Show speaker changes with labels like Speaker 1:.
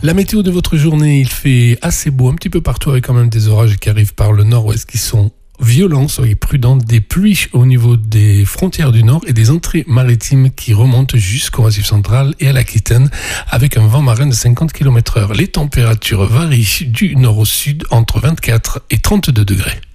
Speaker 1: La météo de votre journée, il fait assez beau un petit peu partout avec quand même des orages qui arrivent par le nord-ouest qui sont violents, soyez prudents, des pluies au niveau des frontières du nord et des entrées maritimes qui remontent jusqu'au Massif central et à l'Aquitaine avec un vent marin de 50 km/h. Les températures varient du nord au sud entre 24 et 32 degrés.